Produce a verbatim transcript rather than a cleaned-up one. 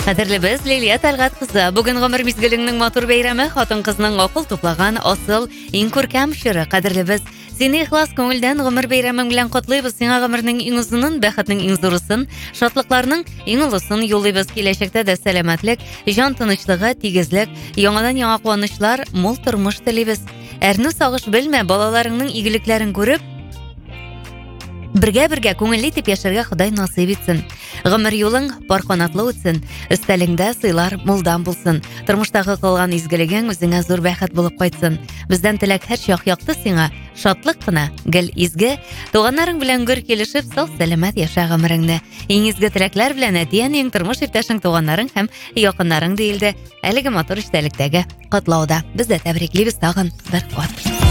Кадерле без Лилия Талгат кызы. Бүген гомер мизгелеңнең матур бәйрәме, хатын кызның акыл туплаган асыл иң күркәм чоры. Кадерле без сине ихлас күңелдән гомер бәйрәмең белән котлыйбыз. Сиңа гомернең иң узынын, бәхетнең иң зурысын, шатлыкларның иң улысын юллыйбыз. Киләчәктә дә сәламәтлек, җан тынычлыгы, тигезлек, яңадан яңа куанычлар, мул тормыш телибез. Әрне сагыш белмә, балаларыңның игелекләрен күреп, бергә-бергә күңелле итеп яшәргә Ходай насыйп итсен. Гомер юлың пар канатлы үтсен, өстәлеңдә сыйлар мулдан булсын. Тормыштагы кылган изгелегең үзеңә зур бәхет булып кайтсын. Бездән теләк һәр чак якты сиңа, шатлык кына, гел изге, туганнарың белән гөр килешеп, сау сәламәт яша гомереңне. Иң изге теләкләр белән әтияң, тормыш иптәшең, туганнарың һәм якыннарың диелде. Әлеге матур эчтәлектәге котлауда. Без дә тәбриклибез тагын бер кат.